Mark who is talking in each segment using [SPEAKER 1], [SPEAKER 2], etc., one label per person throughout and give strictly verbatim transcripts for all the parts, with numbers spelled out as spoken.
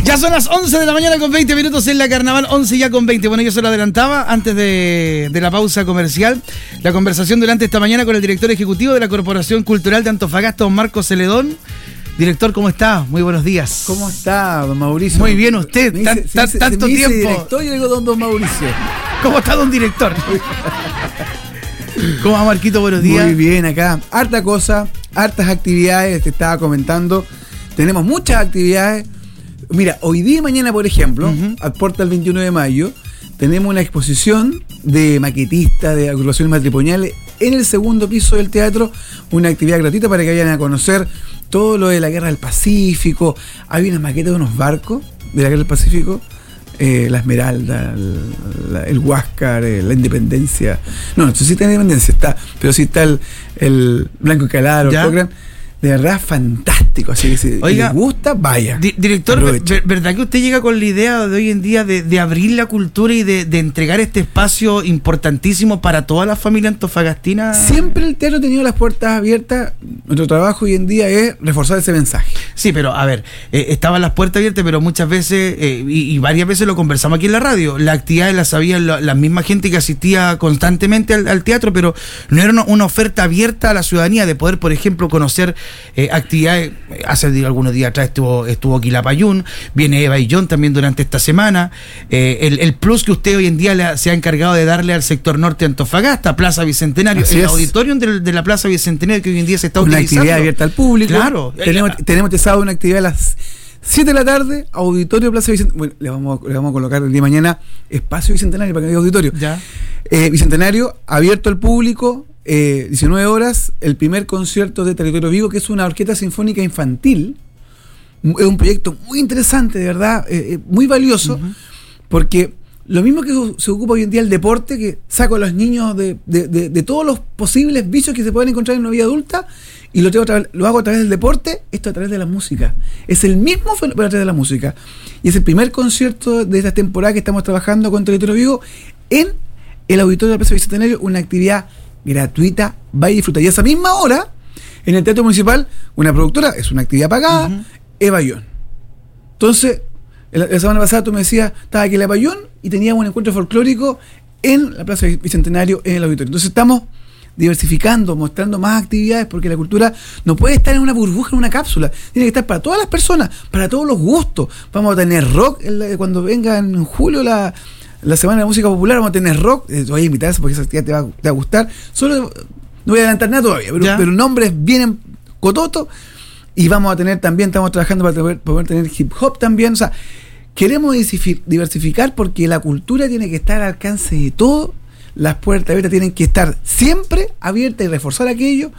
[SPEAKER 1] Ya son las once de la mañana con veinte minutos en la Carnaval, once ya con veinte. Bueno, yo se lo adelantaba antes de, de la pausa comercial. La conversación durante esta mañana con el director ejecutivo de la Corporación Cultural de Antofagasta, don Marco Celedón. Director, ¿cómo está? Muy buenos días.
[SPEAKER 2] ¿Cómo está, don Mauricio?
[SPEAKER 1] Muy bien, usted.
[SPEAKER 2] Me
[SPEAKER 1] Tan,
[SPEAKER 2] dice,
[SPEAKER 1] tan,
[SPEAKER 2] se,
[SPEAKER 1] tanto
[SPEAKER 2] se me dice
[SPEAKER 1] tiempo.
[SPEAKER 2] Director, yo digo don, don Mauricio.
[SPEAKER 1] ¿Cómo está, don director? ¿Cómo va, Marquito? Buenos días.
[SPEAKER 2] Muy bien, acá. Harta cosa, hartas actividades, te estaba comentando. Tenemos muchas actividades. Mira, hoy día y mañana, por ejemplo, uh-huh. al Portal veintiuno de mayo, tenemos una exposición de maquetistas, de agrupaciones matrimoniales en el segundo piso del teatro, una actividad gratuita para que vayan a conocer todo lo de la Guerra del Pacífico. Hay unas maquetas de unos barcos de la Guerra del Pacífico, eh, la Esmeralda, el, la, el Huáscar, eh, la Independencia. No, no sé si está la Independencia, está, pero sí está el, el Blanco y Calaro, el Cochrane. De verdad, fantástico. Así que si
[SPEAKER 1] Oiga,
[SPEAKER 2] les gusta, vaya.
[SPEAKER 1] Di- director, ver, ¿verdad que usted llega con la idea de hoy en día de, de abrir la cultura y de, de entregar este espacio importantísimo para toda la familia antofagastina?
[SPEAKER 2] Siempre el teatro ha tenido las puertas abiertas. Nuestro trabajo hoy en día es reforzar ese mensaje.
[SPEAKER 1] Sí, pero a ver, eh, estaban las puertas abiertas, pero muchas veces, eh, y, y varias veces lo conversamos aquí en la radio, las actividades las sabían la, la misma gente que asistía constantemente al, al teatro, pero no era una, una oferta abierta a la ciudadanía de poder, por ejemplo, conocer Eh, actividades. Hace algunos días atrás estuvo, estuvo Quilapayún, viene Eva y John también durante esta semana. Eh, el, el plus que usted hoy en día le, se ha encargado de darle al sector norte de Antofagasta, Plaza Bicentenario,
[SPEAKER 2] Así
[SPEAKER 1] el
[SPEAKER 2] es.
[SPEAKER 1] auditorium de, de la Plaza Bicentenario que hoy en día se está
[SPEAKER 2] Una
[SPEAKER 1] utilizando.
[SPEAKER 2] actividad abierta al público.
[SPEAKER 1] Claro.
[SPEAKER 2] Tenemos, tenemos este sábado una actividad a las siete de la tarde, auditorio Plaza Bicentenario. Bueno, le vamos, le vamos a colocar el día de mañana espacio Bicentenario para que no diga auditorio.
[SPEAKER 1] Ya.
[SPEAKER 2] Eh, Bicentenario, abierto al público. Eh, diecinueve horas, el primer concierto de Territorio Vivo, que es una orquesta sinfónica infantil. Es un proyecto muy interesante, de verdad, eh, eh, muy valioso, uh-huh. porque lo mismo que se ocupa hoy en día el deporte, que saco a los niños de, de, de, de todos los posibles vicios que se pueden encontrar en una vida adulta y lo, tengo a través, lo hago a través del deporte, esto a través de la música. Es el mismo fenómeno, pero a través de la música. Y es el primer concierto de esta temporada que estamos trabajando con Territorio Vivo en el auditorio del Plaza Bicentenario, una actividad gratuita, vaya y disfruta. Y a esa misma hora, en el Teatro Municipal, una productora, es una actividad pagada, uh-huh. Eva John. Entonces, la, la semana pasada tú me decías, estaba aquí la Eva John y teníamos un encuentro folclórico en la Plaza Bicentenario, en el auditorio. Entonces estamos diversificando, mostrando más actividades, porque la cultura no puede estar en una burbuja, en una cápsula. Tiene que estar para todas las personas, para todos los gustos. Vamos a tener rock el, cuando venga en julio la... La Semana de la Música Popular, vamos a tener rock. Te voy a invitar porque esa actividad te va, te va a gustar. Solo no voy a adelantar nada todavía, pero, pero nombres vienen cototos. Y vamos a tener también, estamos trabajando para poder, poder tener hip hop también. O sea, queremos diversificar porque la cultura tiene que estar al alcance de todo. Las puertas abiertas tienen que estar siempre abiertas y reforzar aquello.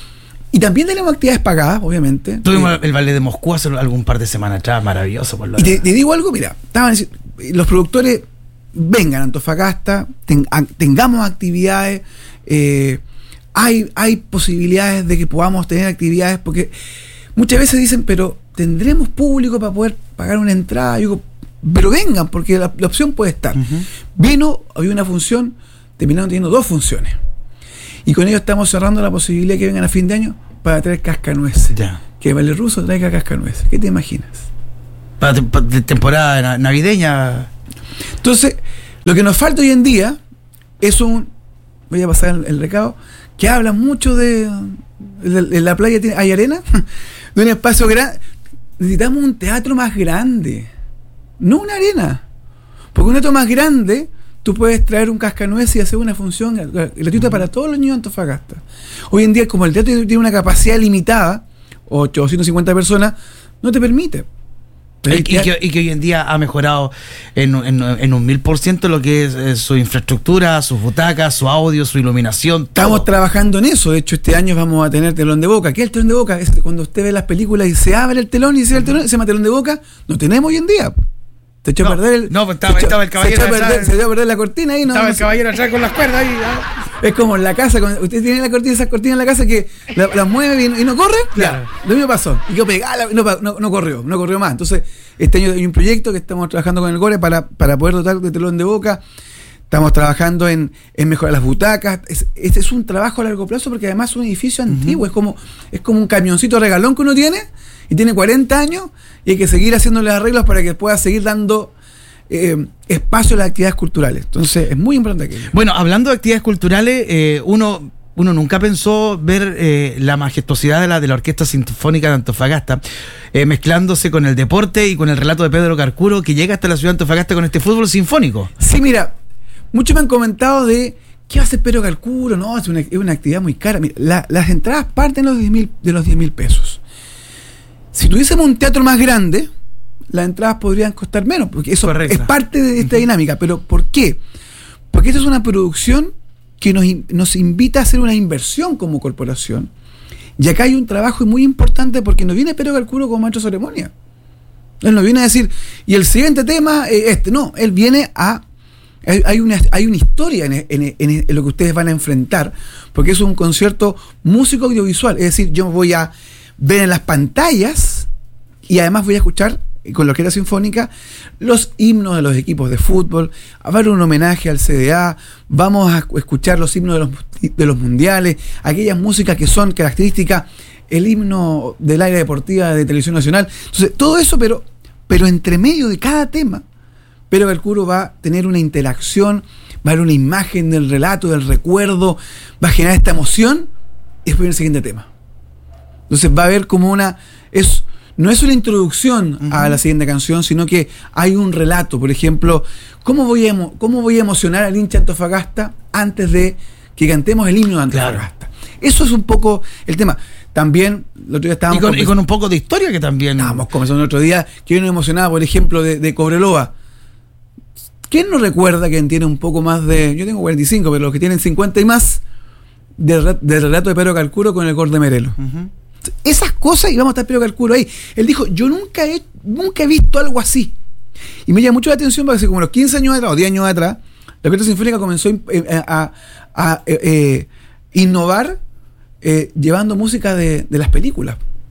[SPEAKER 2] Y también tenemos actividades pagadas, obviamente.
[SPEAKER 1] Tuvimos
[SPEAKER 2] eh,
[SPEAKER 1] el Ballet de Moscú hace algún par de semanas atrás, maravilloso. Por lo
[SPEAKER 2] y te, te digo algo, mira, estaban los productores. Vengan a Antofagasta, ten, a, tengamos actividades, eh, hay, hay posibilidades de que podamos tener actividades, porque muchas veces dicen, pero ¿tendremos público para poder pagar una entrada? Yo digo, pero vengan, porque la, la opción puede estar. Uh-huh. Vino, había una función, terminaron teniendo dos funciones. Y con ello estamos cerrando la posibilidad de que vengan a fin de año para traer cascanueces.
[SPEAKER 1] Ya.
[SPEAKER 2] Que Vale Russo traiga cascanueces. ¿Qué te imaginas?
[SPEAKER 1] Para te, pa, de temporada navideña.
[SPEAKER 2] Entonces, lo que nos falta hoy en día es un, voy a pasar el, el recado, que habla mucho de, de, de la playa, hay arena, de un espacio grande. Necesitamos un teatro más grande, no una arena, porque un teatro más grande, tú puedes traer un cascanueces y hacer una función gratuita para todos los niños de Antofagasta. Hoy en día, como el teatro tiene una capacidad limitada, ochocientas cincuenta personas, no te permite.
[SPEAKER 1] Y que, y que hoy en día ha mejorado en, en, en un mil por ciento lo que es, es su infraestructura, sus butacas, su audio, su iluminación.
[SPEAKER 2] Estamos
[SPEAKER 1] todo.
[SPEAKER 2] trabajando en eso. De hecho, este año vamos a tener telón de boca. ¿Qué es el telón de boca? Es cuando usted ve las películas y se abre el telón y se ve el telón, se llama telón de boca. No tenemos hoy en día. Se echó
[SPEAKER 1] no,
[SPEAKER 2] a perder el.
[SPEAKER 1] No, estaba, estaba el caballero.
[SPEAKER 2] Se echó, perder, se echó a perder la cortina ahí. No,
[SPEAKER 1] estaba
[SPEAKER 2] no
[SPEAKER 1] el
[SPEAKER 2] sé.
[SPEAKER 1] caballero atrás con las cuerdas ahí. ¿Ah?
[SPEAKER 2] Es como en la casa, cuando usted tiene la cortina, esas cortinas en la casa que las la mueve y no, y no corre.
[SPEAKER 1] Claro.
[SPEAKER 2] Ya, lo mismo pasó. Y yo pegaba, no, no, no corrió, no corrió más. Entonces, este año hay un proyecto que estamos trabajando con el Gore para, para poder dotar de telón de boca. Estamos trabajando en, en mejorar las butacas. Es, este es un trabajo a largo plazo porque además es un edificio antiguo. Uh-huh. Es como es como un camioncito regalón que uno tiene Y tiene cuarenta años y hay que seguir haciéndole arreglos para que pueda seguir dando eh, espacio a las actividades culturales. Entonces, es muy importante aquello.
[SPEAKER 1] Bueno, hablando de actividades culturales, eh, uno... Uno nunca pensó ver eh, la majestuosidad de la, de la Orquesta Sinfónica de Antofagasta, eh, mezclándose con el deporte y con el relato de Pedro Carcuro, que llega hasta la ciudad de Antofagasta con este fútbol sinfónico.
[SPEAKER 2] Sí, mira, muchos me han comentado de ¿qué va a hacer Pedro Carcuro? No, es una, es una actividad muy cara. Mira, la, las entradas parten los diez mil, de los diez mil pesos. Si tuviésemos un teatro más grande, las entradas podrían costar menos, porque eso Correcto. Es parte de esta uh-huh. dinámica. ¿Pero por qué? Porque esta es una producción que nos, nos invita a hacer una inversión como corporación. Y acá hay un trabajo muy importante porque no viene Pedro Carcuro como maestro de ceremonia. Él no viene a decir, y el siguiente tema, eh, este. No, él viene a... Hay, hay, una, hay una historia en, en, en, en lo que ustedes van a enfrentar, porque es un concierto músico audiovisual. Es decir, yo voy a ver en las pantallas y además voy a escuchar con la Orquesta Sinfónica los himnos de los equipos de fútbol, va a haber un homenaje al C D A, vamos a escuchar los himnos de los, de los mundiales, aquellas músicas que son características, el himno del área deportiva de Televisión Nacional. Entonces, todo eso, pero, pero entre medio de cada tema, Pedro Carcuro va a tener una interacción, va a haber una imagen del relato, del recuerdo, va a generar esta emoción, y después viene el siguiente tema. Entonces va a haber como una... es No es una introducción uh-huh. a la siguiente canción, sino que hay un relato. Por ejemplo, ¿cómo voy a, emo- cómo voy a emocionar al hincha Antofagasta antes de que cantemos el himno de Antofagasta? Claro. Eso es un poco el tema. También, el otro día estábamos...
[SPEAKER 1] Y con, y con un poco de historia que también...
[SPEAKER 2] Estábamos comenzando el otro día, que yo nos emocionaba, por ejemplo, de, de Cobreloa. ¿Quién no recuerda que tiene un poco más de... Yo tengo cuarenta y cinco, pero los que tienen cincuenta y más, del de relato de Pedro Carcuro con el gol de Merelo. Uh-huh. Esas cosas, y vamos a estar Pedro Carcuro ahí. Él dijo, yo nunca he, nunca he visto algo así. Y me llama mucho la atención porque hace como los quince años atrás, o diez años atrás, la Orquesta Sinfónica comenzó a, a, a, a eh, innovar eh, llevando música de, de las películas.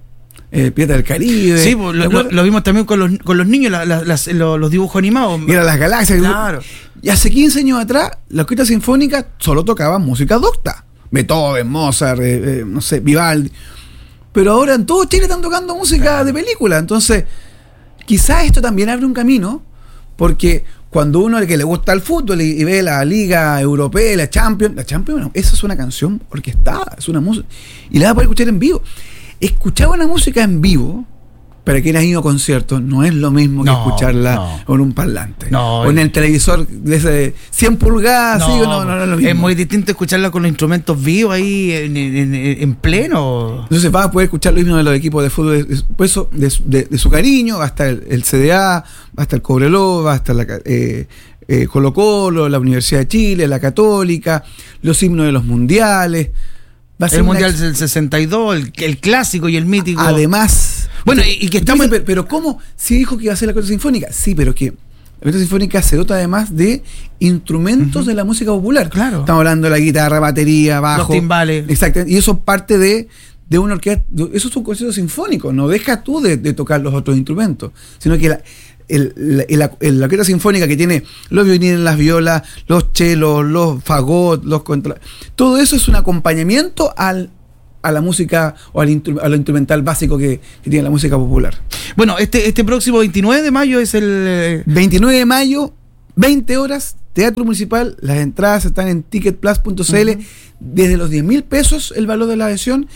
[SPEAKER 2] Eh, Pirata del Caribe.
[SPEAKER 1] Sí, lo, lo, lo vimos también con los, con los niños, la, la, las, los, los dibujos animados.
[SPEAKER 2] Mira las galaxias.
[SPEAKER 1] Claro.
[SPEAKER 2] Y hace quince años atrás, la Orquesta Sinfónica solo tocaba música docta. Beethoven, Mozart, eh, eh, no sé, Vivaldi. Pero ahora en todo Chile están tocando música de película. Entonces, quizás esto también abre un camino, porque cuando uno que le gusta el fútbol y, y ve la Liga Europea, la Champions, la Champions, bueno, esa es una canción orquestada, es una música, y la va a poder escuchar en vivo. Escuchar una música en vivo, para quien ha ido a conciertos, no es lo mismo que no, escucharla no. con un parlante. No, o en el televisor de ese cien pulgadas, no, ¿sí? no, no, no es lo mismo.
[SPEAKER 1] Es muy distinto escucharla con los instrumentos vivos ahí en, en, en pleno.
[SPEAKER 2] Entonces vas a poder escuchar lo mismo de los equipos de fútbol, pues eso, de, de, de su cariño, va a estar el, el C D A, va a estar el Cobreloa, va a estar la eh, eh, Colo Colo, la Universidad de Chile, la Católica, los himnos de los mundiales.
[SPEAKER 1] Va a ser el Mundial ex... del sesenta y dos, el, el clásico y el mítico.
[SPEAKER 2] Además...
[SPEAKER 1] Bueno, y, y que estamos...
[SPEAKER 2] Pero, pero ¿cómo? Sí dijo que iba a ser la Orquesta Sinfónica. Sí, pero que la Orquesta Sinfónica se dota además de instrumentos uh-huh. de la música popular.
[SPEAKER 1] Claro.
[SPEAKER 2] Estamos hablando de la guitarra, batería, bajo.
[SPEAKER 1] Los timbales.
[SPEAKER 2] Exactamente. Y eso parte de, de una orquesta... Eso es un concierto sinfónico. No deja tú de, de tocar los otros instrumentos. Sino que la... El, el, el, el, la orquesta sinfónica que tiene los violines, las violas, los chelos, los fagot, los contra... todo eso es un acompañamiento al, a la música o al intru, a lo instrumental básico que, que tiene la música popular.
[SPEAKER 1] Bueno, este, este próximo veintinueve de mayo es el...
[SPEAKER 2] veintinueve de mayo, veinte horas, Teatro Municipal. Las entradas están en ticket plus punto c l, uh-huh. desde los diez mil pesos el valor de la adhesión,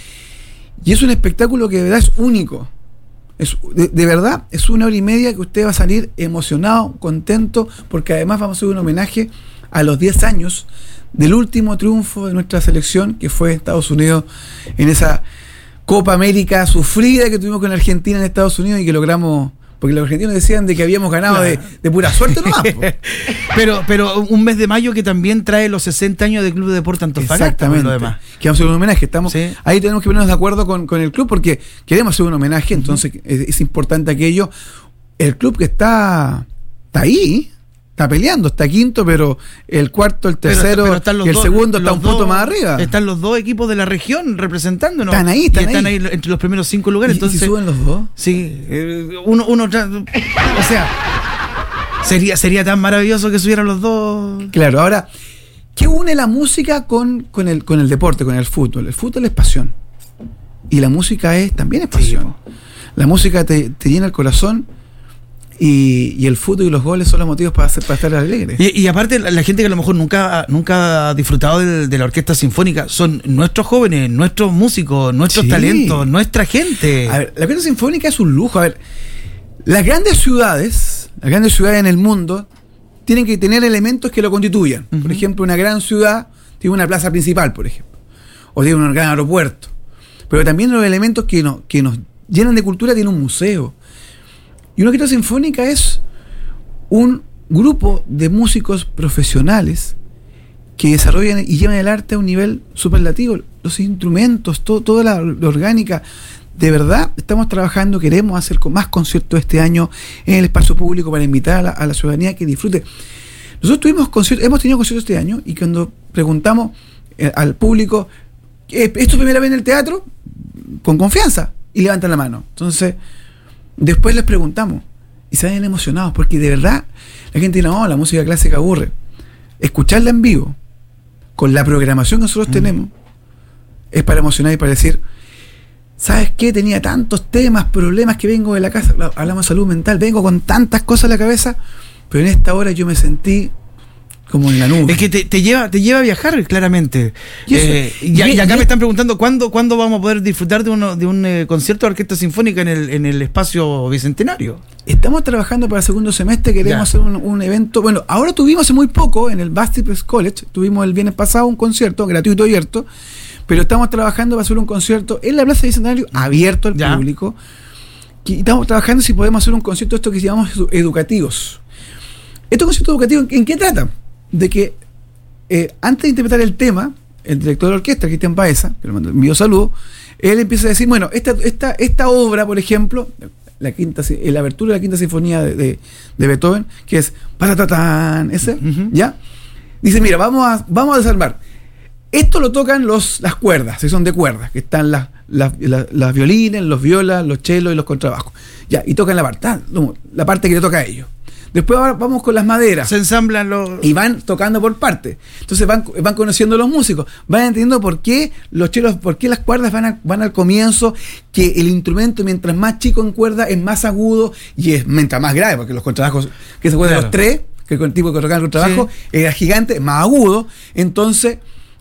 [SPEAKER 2] y es un espectáculo que de verdad es único. Es, de, de verdad, es una hora y media que usted va a salir emocionado, contento, porque además vamos a hacer un homenaje a los diez años del último triunfo de nuestra selección, que fue Estados Unidos, en esa Copa América sufrida que tuvimos con Argentina en Estados Unidos y que logramos, porque los argentinos decían de que habíamos ganado claro. de, de pura suerte nomás.
[SPEAKER 1] pero, pero un mes de mayo que también trae los sesenta años del Club de Deportes Antofagasta.
[SPEAKER 2] Exactamente. Lo demás. Que vamos a hacer un homenaje. Estamos, sí. Ahí tenemos que ponernos de acuerdo con, con el club porque queremos hacer un homenaje, uh-huh. entonces es, es importante aquello. El club que está, está ahí, está peleando, está quinto, pero el cuarto, el tercero pero, pero y el dos, segundo está un punto más arriba.
[SPEAKER 1] Están los dos equipos de la región representándonos.
[SPEAKER 2] Están ahí, están,
[SPEAKER 1] están
[SPEAKER 2] ahí.
[SPEAKER 1] ahí entre los primeros cinco lugares.
[SPEAKER 2] ¿Y,
[SPEAKER 1] entonces,
[SPEAKER 2] ¿y si suben los dos?
[SPEAKER 1] Sí, eh, uno, uno, o sea, sería, sería tan maravilloso que subieran los dos.
[SPEAKER 2] Claro, ahora, ¿qué une la música con, con, el, con el deporte, con el fútbol? El fútbol es pasión. Y la música es también es pasión. Sí. La música te, te llena el corazón. Y, y el fútbol y los goles son los motivos para, hacer, para estar alegres.
[SPEAKER 1] Y, y aparte, la, la gente que a lo mejor nunca, nunca ha disfrutado de, de la orquesta sinfónica son nuestros jóvenes, nuestros músicos, nuestros sí. talentos, nuestra gente.
[SPEAKER 2] A ver, la orquesta sinfónica es un lujo. A ver, las grandes ciudades, las grandes ciudades en el mundo tienen que tener elementos que lo constituyan. Uh-huh. Por ejemplo, una gran ciudad tiene una plaza principal, por ejemplo, o tiene un gran aeropuerto. Pero también los elementos que, no, que nos llenan de cultura tiene un museo. Y una orquesta sinfónica es un grupo de músicos profesionales que desarrollan y llevan el arte a un nivel superlativo. Los instrumentos, todo, toda la, la orgánica. De verdad, estamos trabajando, queremos hacer más conciertos este año en el espacio público para invitar a la, a la ciudadanía que disfrute. Nosotros tuvimos conciertos, hemos tenido conciertos este año y cuando preguntamos eh, al público, ¿es tu primera vez en el teatro? Con confianza. Y levantan la mano. Entonces... Después les preguntamos y se ven emocionados porque de verdad la gente dice, no, la música clásica aburre. Escucharla en vivo, con la programación que nosotros mm. tenemos, es para emocionar y para decir, ¿sabes qué? Tenía tantos temas, problemas que vengo de la casa, hablamos de salud mental, vengo con tantas cosas en la cabeza, pero en esta hora yo me sentí como en la nube.
[SPEAKER 1] Es que te, te lleva te lleva a viajar, claramente. Y, eso, eh, y, y, y acá y, me están preguntando ¿cuándo, ¿cuándo vamos a poder disfrutar de, uno, de un eh, concierto de orquesta sinfónica en el, en el espacio bicentenario?
[SPEAKER 2] Estamos trabajando para el segundo semestre, queremos ya. hacer un, un evento. Bueno, ahora tuvimos hace muy poco en el Basti Press College, tuvimos el viernes pasado un concierto gratuito y abierto, pero estamos trabajando para hacer un concierto en la Plaza Bicentenario abierto al ya. público. Y estamos trabajando si podemos hacer un concierto esto que llamamos educativos. ¿Estos conciertos educativos en qué tratan? De que eh, antes de interpretar el tema, el director de la orquesta, Cristian Baeza, que le mando envío saludos, él empieza a decir, bueno, esta, esta, esta obra, por ejemplo, la quinta, la abertura de la quinta sinfonía de, de, de Beethoven, que es patatatán, ese, uh-huh. ¿ya? Dice, mira, vamos a, vamos a desarmar. Esto lo tocan los, las cuerdas, que son de cuerdas, que están las, las, las, las violines, los violas, los chelos y los contrabajos. Ya, y tocan la parte, la parte que le toca a ellos. Después vamos con las maderas.
[SPEAKER 1] Se ensamblan los...
[SPEAKER 2] Y van tocando por partes. Entonces van, van conociendo los músicos. Van entendiendo por qué los chelos, por qué las cuerdas van, a, van al comienzo, que el instrumento mientras más chico en cuerda es más agudo y es mientras más grave, porque los contrabajos, que se acuerdan claro. los tres, que el tipo que tocaba el contrabajo, sí. era gigante, más agudo. Entonces...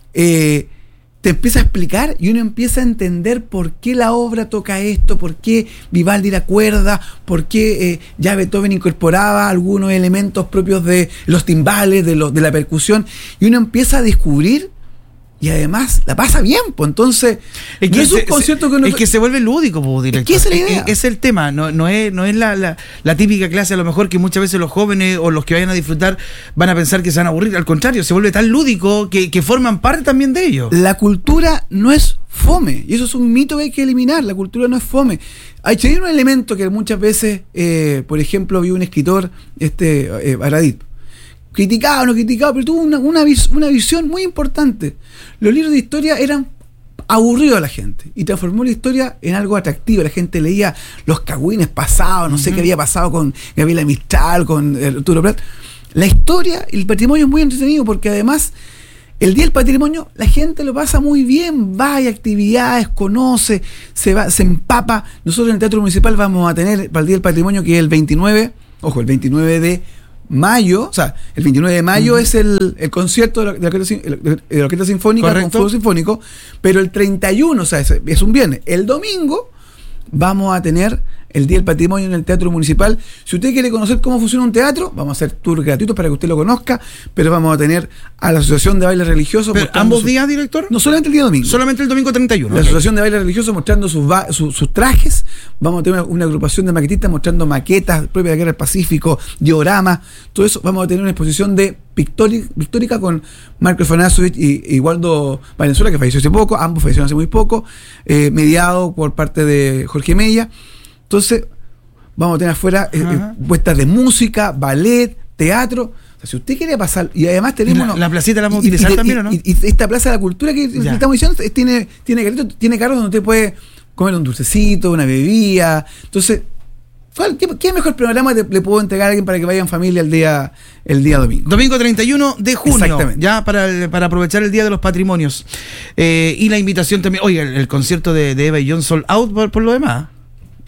[SPEAKER 2] Eh, te empieza a explicar y uno empieza a entender por qué la obra toca esto, por qué Vivaldi la cuerda, por qué eh, ya Beethoven incorporaba algunos elementos propios de los timbales, de, lo, de la percusión, y uno empieza a descubrir y además la pasa bien, pues entonces
[SPEAKER 1] es, que es un concierto que uno... Es que se vuelve lúdico, pues, director.
[SPEAKER 2] Es que esa es la idea.
[SPEAKER 1] Es, es el tema, no, no es, no es la, la, la típica clase a lo mejor que muchas veces los jóvenes o los que vayan a disfrutar van a pensar que se van a aburrir, al contrario, se vuelve tan lúdico que, que forman parte también de ello.
[SPEAKER 2] La cultura no es fome, y eso es un mito que hay que eliminar, la cultura no es fome. Hay, hay un elemento que muchas veces, eh, por ejemplo, vi un escritor, este, eh, Baradit, criticado, no criticado, pero tuvo una, una, vis, una visión muy importante. Los libros de historia eran aburridos a la gente y transformó la historia en algo atractivo. La gente leía los cagüines pasados, no uh-huh. sé qué había pasado con Gabriela Mistral, con Arturo Prat. La historia, el patrimonio es muy entretenido porque además el Día del Patrimonio la gente lo pasa muy bien, va, hay actividades, conoce, se va, se empapa. Nosotros en el Teatro Municipal vamos a tener para el Día del Patrimonio, que es el veintinueve, ojo, el veintinueve de mayo, o sea, el veintinueve de mayo uh-huh. es el, el concierto de la, de, la orquesta, de la Orquesta Sinfónica Correcto. Con fuego sinfónico, pero el treinta y uno, o sea, es, es un viernes. El domingo vamos a tener el Día del Patrimonio en el Teatro Municipal. Si usted quiere conocer cómo funciona un teatro, vamos a hacer tours gratuitos para que usted lo conozca, pero vamos a tener a la Asociación de Baile Religioso.
[SPEAKER 1] ¿Ambos su, días, director?
[SPEAKER 2] No, solamente el día domingo.
[SPEAKER 1] Solamente el domingo treinta y uno.
[SPEAKER 2] La okay. Asociación de Baile Religioso mostrando sus, sus, sus trajes. Vamos a tener una, una agrupación de maquetistas mostrando maquetas propias de la Guerra del Pacífico, dioramas, todo eso. Vamos a tener una exposición de pictórica, pictórica con Marco Fanasovich y, y Waldo Valenzuela, que falleció hace poco, ambos fallecieron hace muy poco, eh, mediado por parte de Jorge Mella. Entonces, vamos a tener afuera eh, eh, puestas de música, ballet, teatro. O sea, si usted quiere pasar, y además tenemos...
[SPEAKER 1] La, la placita la vamos a utilizar y, también, ¿o no?
[SPEAKER 2] Y, y esta Plaza de la Cultura que ya. estamos diciendo tiene, tiene, carrito, tiene carros donde usted puede comer un dulcecito, una bebida. Entonces, ¿cuál, qué, ¿qué mejor programa te, le puedo entregar a alguien para que vaya en familia el día, el día domingo?
[SPEAKER 1] Domingo treinta y uno de junio, ya para, para aprovechar el Día de los Patrimonios. Eh, y la invitación también, oye, el, el concierto de, de Eva y John Sold Out por, por lo demás.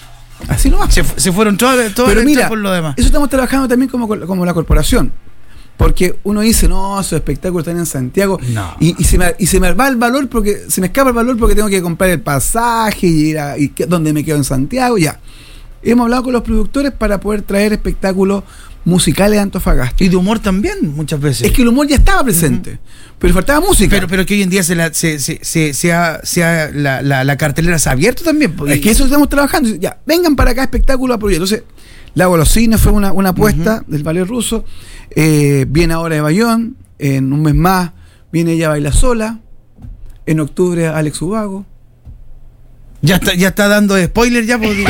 [SPEAKER 2] Así nomás.
[SPEAKER 1] Se, se fueron todas todas
[SPEAKER 2] Pero mira,
[SPEAKER 1] por lo demás.
[SPEAKER 2] Eso estamos trabajando también como, como la corporación. Porque uno dice, no, esos espectáculos están en Santiago.
[SPEAKER 1] No.
[SPEAKER 2] Y, y, se me, y se me va el valor, porque se me escapa el valor porque tengo que comprar el pasaje y ir a y que, donde me quedo en Santiago. Ya. Hemos hablado con los productores para poder traer espectáculos musicales de Antofagasta.
[SPEAKER 1] Y de humor también, muchas veces.
[SPEAKER 2] Es que el humor ya estaba presente, uh-huh. pero faltaba música.
[SPEAKER 1] Pero, pero que hoy en día se la, se, se, se, se ha, se ha, la, la, la cartelera se ha abierto también.
[SPEAKER 2] Es que eso estamos trabajando. Ya, vengan para acá espectáculos a proyecto. Entonces, La Golosina fue una, una apuesta uh-huh. del ballet ruso. Eh, viene ahora de Bayón. En un mes más viene Ella Baila Sola. En octubre Alex Ubago.
[SPEAKER 1] Ya está, ya está dando spoiler ya. Porque...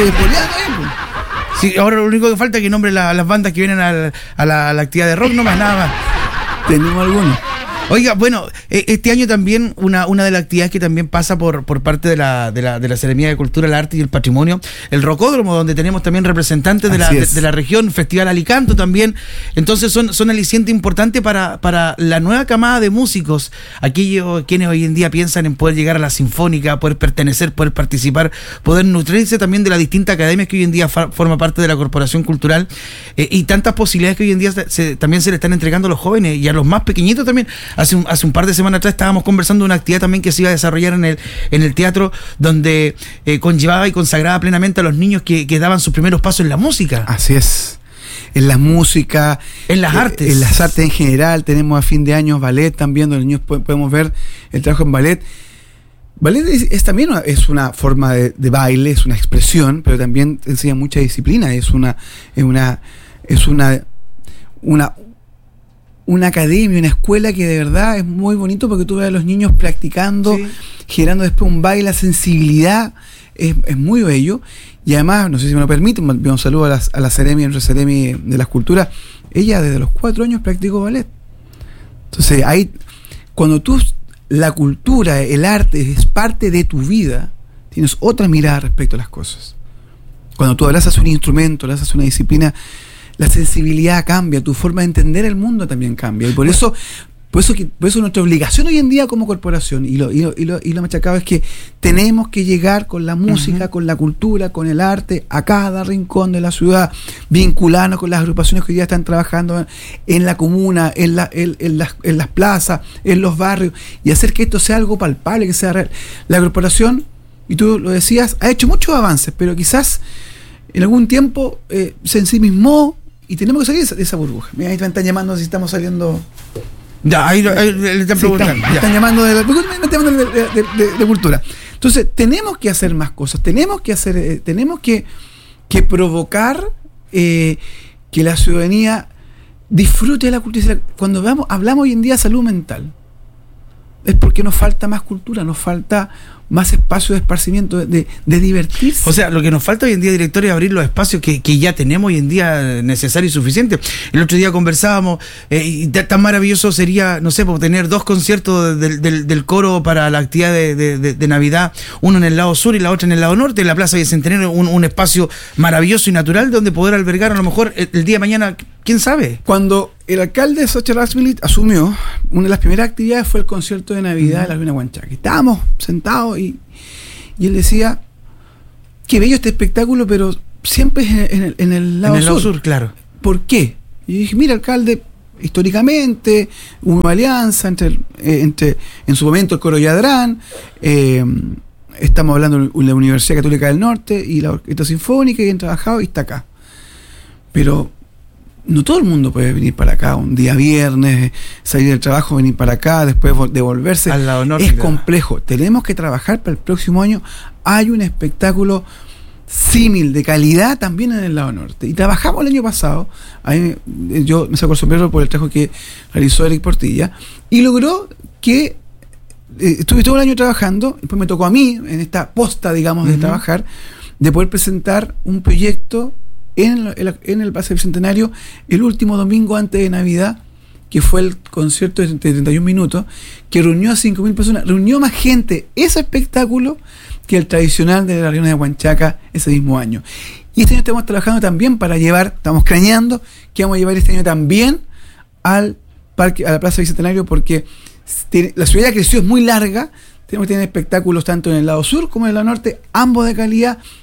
[SPEAKER 1] Sí, ahora lo único que falta es que nombre la, las bandas que vienen a, a, la, a la actividad de rock, no más nada más.
[SPEAKER 2] Tenemos algunos.
[SPEAKER 1] Oiga, bueno, este año también una, una de las actividades que también pasa por, por parte de la, de la de la Seremía de Cultura, el Arte y el Patrimonio, el Rocódromo, donde tenemos también representantes de la, de, de la región, Festival Alicanto también. Entonces son, son aliciente importante para, para la nueva camada de músicos, aquellos quienes hoy en día piensan en poder llegar a la Sinfónica, poder pertenecer, poder participar, poder nutrirse también de las distintas academias que hoy en día fa, forma parte de la Corporación Cultural, eh, y tantas posibilidades que hoy en día se, también se le están entregando a los jóvenes y a los más pequeñitos también. Hace un, hace un par de semanas atrás estábamos conversando de una actividad también que se iba a desarrollar en el, en el teatro, donde eh, conllevaba y consagraba plenamente a los niños que, que daban sus primeros pasos en la música.
[SPEAKER 2] Así es. En la música,
[SPEAKER 1] en las
[SPEAKER 2] eh,
[SPEAKER 1] artes.
[SPEAKER 2] En las artes en general. Tenemos a fin de año ballet también, donde los niños po- podemos ver el trabajo en ballet. Ballet es, es también una, es una forma de, de baile, es una expresión, pero también enseña mucha disciplina. Es una, es una, es una, una una academia, una escuela que de verdad es muy bonito porque tú ves a los niños practicando, sí. generando después un baile, la sensibilidad es, es muy bello. Y además, no sé si me lo permiten, un saludo a la, a la Seremi, nuestra Seremi de las Culturas. Ella desde los cuatro años practicó ballet. Entonces, ahí, cuando tú, la cultura, el arte es parte de tu vida, tienes otra mirada respecto a las cosas. Cuando tú abrazas un instrumento, abrazas una disciplina, la sensibilidad cambia, tu forma de entender el mundo también cambia. Y por eso, por eso, por eso nuestra obligación hoy en día como corporación, y lo, y lo, y lo, y lo machacado es que tenemos que llegar con la música, uh-huh. con la cultura, con el arte, a cada rincón de la ciudad, vincularnos con las agrupaciones que hoy día están trabajando en la comuna, en, la, en, en, las, en las plazas, en los barrios, y hacer que esto sea algo palpable, que sea real. La corporación, y tú lo decías, ha hecho muchos avances, pero quizás en algún tiempo eh, se ensimismó. Y tenemos que salir de esa, de esa burbuja. Mira, ahí me están llamando si estamos saliendo.
[SPEAKER 1] Ya, ahí, ahí le están
[SPEAKER 2] sí,
[SPEAKER 1] preguntando.
[SPEAKER 2] Están, están llamando de, la, me están llamando de, de, de, de cultura. Entonces, tenemos que hacer más cosas. Tenemos que hacer, eh, tenemos que, que provocar eh, que la ciudadanía disfrute de la cultura. Cuando veamos, hablamos hoy en día de salud mental, es porque nos falta más cultura, nos falta más espacio de esparcimiento, de, de, de divertirse.
[SPEAKER 1] O sea, lo que nos falta hoy en día, director, es abrir los espacios que, que ya tenemos hoy en día necesarios y suficientes. El otro día conversábamos, eh, y tan maravilloso sería, no sé, tener dos conciertos del, del, del coro para la actividad de, de, de, de Navidad, uno en el lado sur y la otra en el lado norte, en la Plaza Bicentenario, un, un espacio maravilloso y natural donde poder albergar a lo mejor el, el día de mañana, ¿quién sabe?
[SPEAKER 2] Cuando el alcalde Xochitl Gálvez asumió, una de las primeras actividades fue el concierto de Navidad uh-huh. de la Laguna Huanchaca. Estábamos sentados y, y él decía, qué bello este espectáculo, pero siempre es en el, en el lado
[SPEAKER 1] en el
[SPEAKER 2] sur.
[SPEAKER 1] lado sur, claro.
[SPEAKER 2] ¿Por qué? Y dije, mira, alcalde, históricamente hubo una alianza entre, eh, entre en su momento el Coro Yadrán, eh, estamos hablando de la Universidad Católica del Norte y la Orquesta Sinfónica, y han trabajado y está acá. Pero no todo el mundo puede venir para acá un día viernes, salir del trabajo, venir para acá, después devolverse.
[SPEAKER 1] Al lado norte,
[SPEAKER 2] es complejo. Tenemos que trabajar para el próximo año. Hay un espectáculo símil, de calidad, también en el lado norte. Y trabajamos el año pasado. Ahí, yo me saco el sombrero por el trabajo que realizó Eric Portilla, y logró que eh, estuve todo el año trabajando. Después me tocó a mí, en esta posta, digamos, de uh-huh. trabajar, de poder presentar un proyecto en el, en el Paseo Bicentenario el último domingo antes de Navidad, que fue el concierto de treinta y un minutos, que reunió a cinco mil personas, reunió más gente ese espectáculo que el tradicional de la reunión de Huanchaca ese mismo año. Y este año estamos trabajando también para llevar, estamos craneando que vamos a llevar este año también al parque, a la Plaza Bicentenario, porque tiene, la ciudad ya creció, es muy larga. Tenemos que tener espectáculos tanto en el lado sur como en el lado norte, ambos de calidad,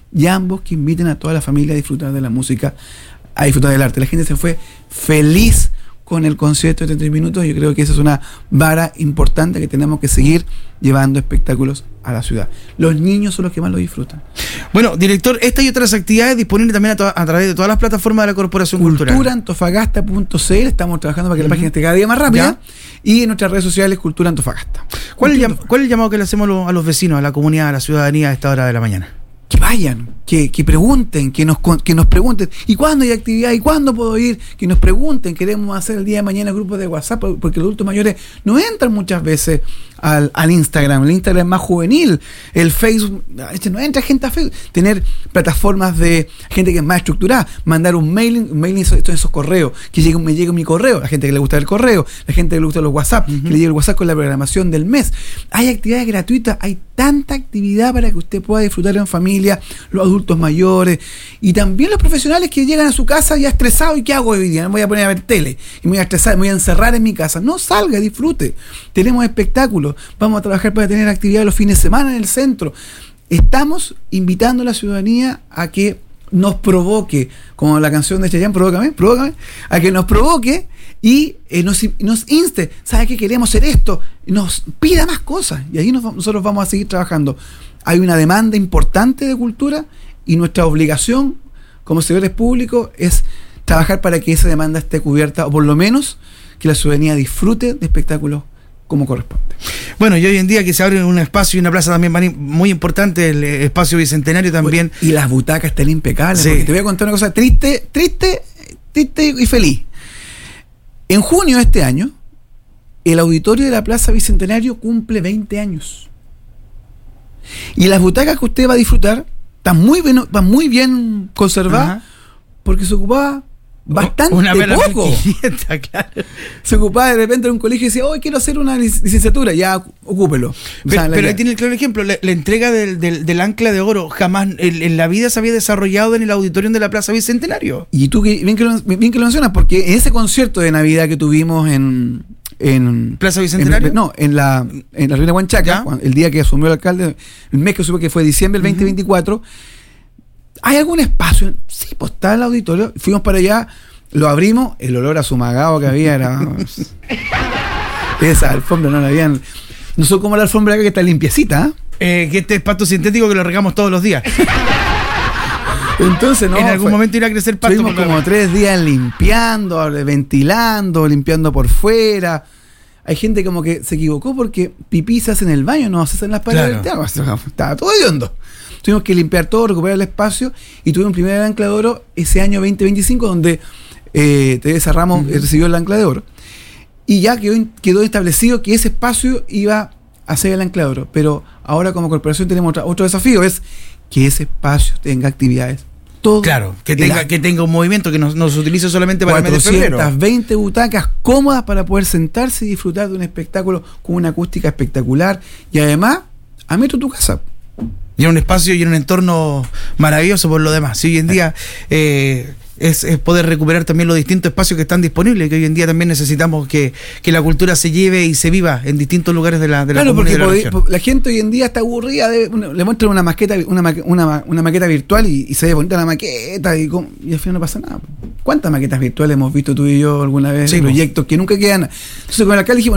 [SPEAKER 2] y ambos que inviten a toda la familia a disfrutar de la música, a disfrutar del arte. La gente se fue feliz con el concierto de treinta minutos. Yo creo que esa es una vara importante que tenemos que seguir llevando espectáculos a la ciudad. Los niños son los que más lo disfrutan.
[SPEAKER 1] Bueno, director, esta y otras actividades disponibles también a, to- a través de todas las plataformas de la Corporación Cultural.
[SPEAKER 2] cultura antofagasta punto c l, estamos trabajando para que uh-huh. la página esté cada día más rápida. ¿Ya? Y en nuestras redes sociales, Cultura Antofagasta.
[SPEAKER 1] ¿Cuál, el, ¿Cuál es el llamado que le hacemos lo, a los vecinos, a la comunidad, a la ciudadanía a esta hora de la mañana?
[SPEAKER 2] Que vayan, que, que pregunten, que nos, que nos pregunten, ¿y cuándo hay actividad? ¿Y cuándo puedo ir? Que nos pregunten, queremos hacer el día de mañana grupos de WhatsApp, porque los adultos mayores no entran muchas veces al, al Instagram. El Instagram es más juvenil, el Facebook, no entra gente a Facebook. Tener plataformas de gente que es más estructurada, mandar un mailing, un mailing esos, esos correos, que llegue, me llegue mi correo, la gente que le gusta el correo, la gente que le gusta los WhatsApp, uh-huh. que le llegue el WhatsApp con la programación del mes. Hay actividades gratuitas, hay tanta actividad para que usted pueda disfrutar en familia, los adultos mayores y también los profesionales que llegan a su casa ya estresados. ¿Y qué hago hoy día? Me voy a poner a ver tele y me voy a estresar, me voy a encerrar en mi casa. No salga, disfrute. Tenemos espectáculos, vamos a trabajar para tener actividad los fines de semana en el centro. Estamos invitando a la ciudadanía a que nos provoque, como la canción de Chayanne, provócame, provócame, a que nos provoque y eh, nos, nos inste, ¿sabe qué? Queremos hacer esto, nos pida más cosas y ahí nos, nosotros vamos a seguir trabajando. Hay una demanda importante de cultura y nuestra obligación como servidores públicos es trabajar para que esa demanda esté cubierta, o por lo menos que la ciudadanía disfrute de espectáculos como corresponde.
[SPEAKER 1] Bueno, y hoy en día que se abre un espacio y una plaza también muy importante, el espacio Bicentenario también.
[SPEAKER 2] Y las butacas están impecables,
[SPEAKER 1] sí.
[SPEAKER 2] Porque te voy a contar una cosa triste, triste, triste y feliz. En junio de este año, el auditorio de la Plaza Bicentenario cumple veinte años. Y las butacas que usted va a disfrutar están muy bien, están muy bien conservadas. Ajá. Porque se ocupaba bastante
[SPEAKER 1] una
[SPEAKER 2] poco.
[SPEAKER 1] quinientas, claro.
[SPEAKER 2] Se ocupaba de repente en un colegio y decía, hoy quiero hacer una licenciatura, ya ocúpelo.
[SPEAKER 1] Pero,
[SPEAKER 2] o sea,
[SPEAKER 1] pero ahí tiene el claro ejemplo, la, la entrega del, del, del ancla de oro jamás en, en la vida se había desarrollado en el auditorio de la Plaza Bicentenario.
[SPEAKER 2] Y tú que, bien, que lo, bien que lo mencionas, porque en ese concierto de Navidad que tuvimos en... en
[SPEAKER 1] Plaza Bicentenario,
[SPEAKER 2] en, no, en la en la Reina Huanchaca, cuando, el día que asumió el alcalde, el mes que supe que fue diciembre del veinte veinticuatro, uh-huh. ¿Hay algún espacio? Sí, pues está el auditorio. Fuimos para allá, lo abrimos, el olor a sumagado que había era... esa alfombra no la habían... No son como la alfombra acá que está limpiecita,
[SPEAKER 1] ¿eh? Eh, que este es pasto sintético que lo regamos todos los días.
[SPEAKER 2] Entonces, no,
[SPEAKER 1] en algún fue, momento irá a crecer pasto.
[SPEAKER 2] Estuvimos como la... tres días limpiando, ventilando, limpiando por fuera. Hay gente como que se equivocó porque pipí se hace en el baño, no se hace en las paredes claro. del teatro. Estaba todo hediondo. Tuvimos que limpiar todo, recuperar el espacio y tuvimos un primer ancla de oro ese año veinte veinticinco donde eh, Teresa Ramos uh-huh. recibió el ancla de oro y ya quedó, quedó establecido que ese espacio iba a ser el ancla de oro. Pero ahora como corporación tenemos otra, otro desafío, es que ese espacio tenga actividades. Todo
[SPEAKER 1] claro, que tenga, que tenga un movimiento que no, no se utilice solamente para el mes de febrero.
[SPEAKER 2] cuatrocientas veinte butacas cómodas para poder sentarse y disfrutar de un espectáculo con una acústica espectacular y además a metro tu casa.
[SPEAKER 1] Y en un espacio y en un entorno maravilloso por lo demás. Si hoy en día eh, es, es poder recuperar también los distintos espacios que están disponibles, que hoy en día también necesitamos que, que la cultura se lleve y se viva en distintos lugares de la, de la
[SPEAKER 2] claro,
[SPEAKER 1] comunidad
[SPEAKER 2] porque
[SPEAKER 1] de la región.
[SPEAKER 2] La gente hoy en día está aburrida, de, le muestran una maqueta, una, una, una maqueta virtual y, y se ve bonita la maqueta y, y al final no pasa nada. ¿Cuántas maquetas virtuales hemos visto tú y yo alguna vez?
[SPEAKER 1] Sí,
[SPEAKER 2] proyectos que nunca quedan. Entonces con el alcalde dijimos,